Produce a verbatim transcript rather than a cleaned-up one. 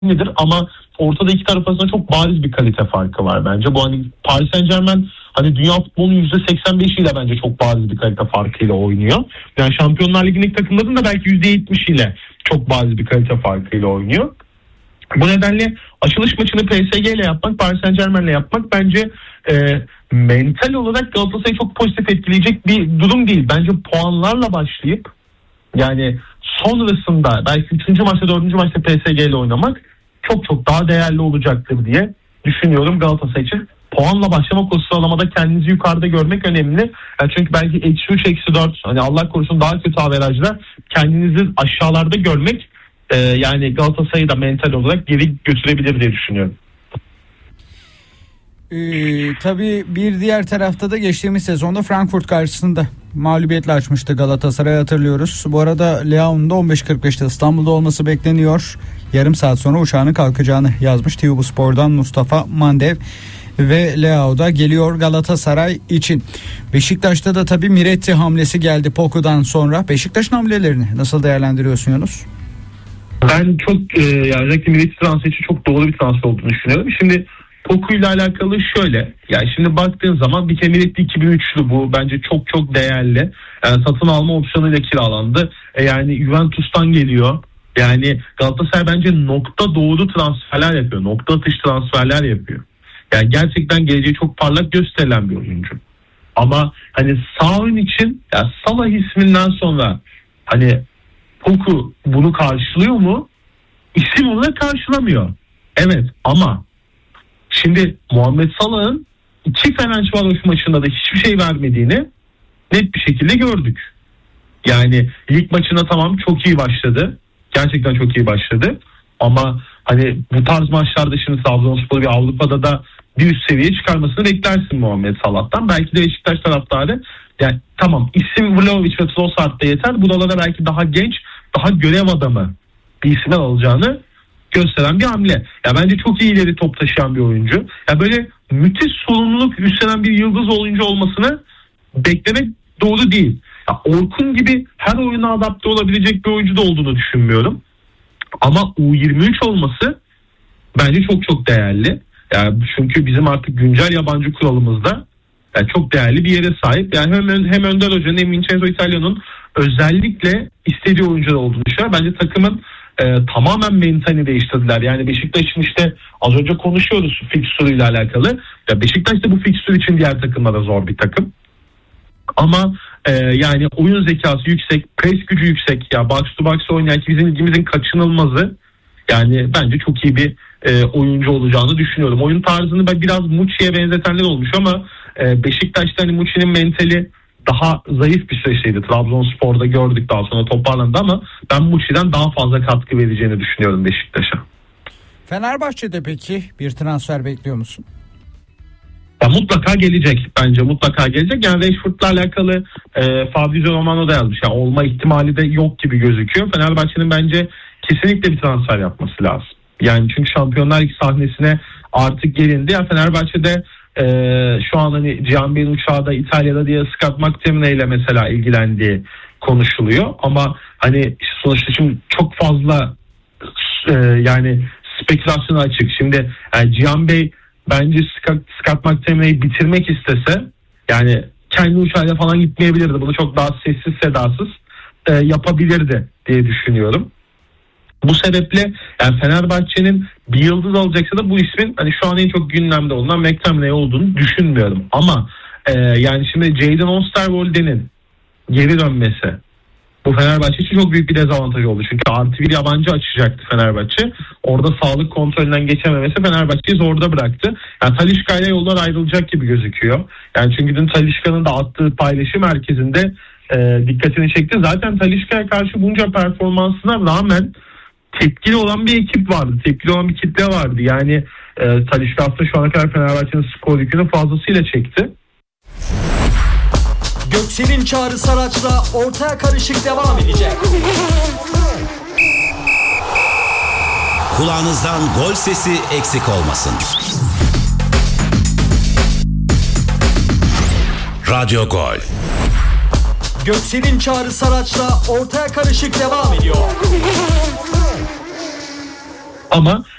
nedir ama ortada iki taraf arasında çok bariz bir kalite farkı var bence. Bu hani Paris Saint-Germain hani dünya futbolunun yüzde seksen beşiyle bence çok bariz bir kalite farkıyla oynuyor. Yani Şampiyonlar Ligi'ndeki takımların da belki yüzde yetmişiyle çok bariz bir kalite farkıyla oynuyor. Bu nedenle açılış maçını P S G ile yapmak, Paris Saint-Germain ile yapmak bence e, mental olarak Galatasaray'ı çok pozitif etkileyecek bir durum değil. Bence puanlarla başlayıp yani sonrasında belki üçüncü maçta dördüncü maçta P S G ile oynamak çok çok daha değerli olacaktır diye düşünüyorum Galatasaray için. Puanla başlamak, o sıralamada kendinizi yukarıda görmek önemli. Yani çünkü belki eksi üç, eksi dört hani Allah korusun daha kötü averajla kendinizi aşağılarda görmek e, yani Galatasaray'ı da mental olarak geri götürebilir diye düşünüyorum. Ee, tabii bir diğer tarafta da geçtiğimiz sezonda Frankfurt karşısında mağlubiyetle açmıştı Galatasaray, hatırlıyoruz. Bu arada Leao'nun da on beş kırk beşte İstanbul'da olması bekleniyor. Yarım saat sonra uçağının kalkacağını yazmış T V Bu Spor'dan Mustafa Mandev. Ve Leao da geliyor Galatasaray için. Beşiktaş'ta da tabii Miretti hamlesi geldi Poku'dan sonra. Beşiktaş'ın hamlelerini nasıl değerlendiriyorsun Yunus? Ben çok e, yani özellikle Miretti transferi için çok doğru bir transfer olduğunu düşünüyorum. Şimdi Poku ile alakalı şöyle, yani şimdi baktığın zaman bir kere Miretti iki bin üçlü, bu bence çok çok değerli. Yani satın alma opsiyonuyla kiralandı. E yani Juventus'tan geliyor. Yani Galatasaray bence nokta doğru transferler yapıyor. Nokta atış transferler yapıyor. Yani gerçekten geleceği çok parlak gösterilen bir oyuncu. Ama hani sağ ön için yani Salah isminden sonra hani Poku bunu karşılıyor mu? İsim olarak karşılamıyor. Evet ama şimdi Muhammed Salah'ın iki Fenerbahçe maçında da hiçbir şey vermediğini net bir şekilde gördük. Yani lig maçına tamam çok iyi başladı. Gerçekten çok iyi başladı. Ama hani bu tarz maçlarda şimdi Trabzonspor'u bir Avrupa'da da bir üst seviyeye çıkarmasını beklersin Muhammed Salah'tan. Belki de Beşiktaş taraftarı yani tamam isim Vlahovic ve Trossard da yeter. Buralara belki daha genç, daha görev adamı bir isimler alacağını gösteren bir hamle. Ya bence çok iyi ileri top taşıyan bir oyuncu. Ya böyle müthiş sorumluluk üstlenen bir yıldız oyuncu olmasını beklemek doğru değil. Ya Orkun gibi her oyuna adapte olabilecek bir oyuncu da olduğunu düşünmüyorum. Ama U yirmi üç olması bence çok çok değerli. Yani çünkü bizim artık güncel yabancı kuralımızda yani çok değerli bir yere sahip. Yani hem, hem Önder Hoca'nın hem Vincenzo Italiano'nun özellikle istediği oyuncular olduğunu düşünüyorum. Bence takımın e, tamamen mentalini değiştirdiler. Yani Beşiktaş'ın işte az önce konuşuyoruz fikstürüyle alakalı. Ya Beşiktaş da bu fikstür için diğer takımlara zor bir takım. Ama e, yani oyun zekası yüksek, pres gücü yüksek. Ya box to box oynayan ki bizim ligimizin kaçınılmazı. Yani bence çok iyi bir e, oyuncu olacağını düşünüyorum. Oyun tarzını ben biraz Muçi'ye benzetenler olmuş ama e, Beşiktaş'ta hani Muçi'nin mentali daha zayıf bir süreçteydi. Trabzonspor'da gördük, daha sonra toparlandı ama ben Muçi'den daha fazla katkı vereceğini düşünüyorum Beşiktaş'a. Fenerbahçe'de peki bir transfer bekliyor musun? Ya mutlaka gelecek bence, mutlaka gelecek. Yani Rashford'la alakalı e, Fabrizio Romano da yazmış. Yani olma ihtimali de yok gibi gözüküyor. Fenerbahçe'nin bence kesinlikle bir transfer yapması lazım. Yani çünkü Şampiyonlar Ligi sahnesine artık gelindi. Ya Fenerbahçe'de e, şu an hani Cihan Bey'in uçağı da İtalya'da diye Scott McTominay ile mesela ilgilendiği konuşuluyor. Ama hani sonuçta şimdi çok fazla e, yani spekülasyona açık. Şimdi yani Cihan Bey bence Scott, Scott McTominay'i bitirmek istese yani kendi uçağıyla falan gitmeyebilirdi. Bunu çok daha sessiz sedasız e, yapabilirdi diye düşünüyorum. Bu sebeple yani Fenerbahçe'nin bir yıldız alacaksa da bu ismin hani şu an en çok gündemde olan McTominay olduğunu düşünmüyorum. Ama e, yani şimdi Jadon Osterwolde'nin geri dönmesi bu Fenerbahçe için çok büyük bir dezavantaj oldu. Çünkü artı bir yabancı açacaktı Fenerbahçe. Orada sağlık kontrolünden geçememesi Fenerbahçe'yi zorda bıraktı. Yani Talisca ile yollar ayrılacak gibi gözüküyor. Yani çünkü dün Talisca'nın da attığı paylaşım merkezinde e, dikkatini çekti. Zaten Talisca'ya karşı bunca performansına rağmen tepkili olan bir ekip vardı. Tepkili olan bir kitle vardı. Yani e, Talisca aslında şu ana kadar Fenerbahçe'nin skor yükünü fazlasıyla çekti. Göksel'in Çağrı Saraç'la ortaya karışık devam edecek. Kulağınızdan gol sesi eksik olmasın. Radyo Gol. Göksel'in Çağrı Saraç'la ortaya karışık devam ediyor. Ama